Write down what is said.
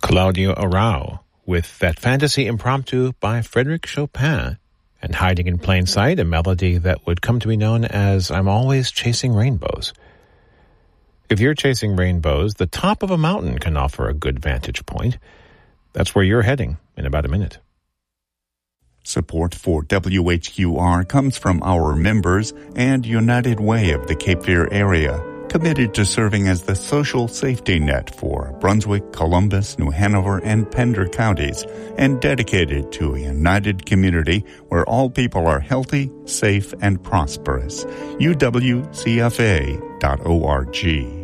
Claudio Arrau with that fantasy impromptu by Frédéric Chopin, and hiding in plain sight, a melody that would come to be known as I'm Always Chasing Rainbows. If you're chasing rainbows, the top of a mountain can offer a good vantage point. That's where you're heading in about a minute. Support for WHQR comes from our members and United Way of the Cape Fear area, committed to serving as the social safety net for Brunswick, Columbus, New Hanover, and Pender counties, and dedicated to a united community where all people are healthy, safe, and prosperous. UWCFA.org.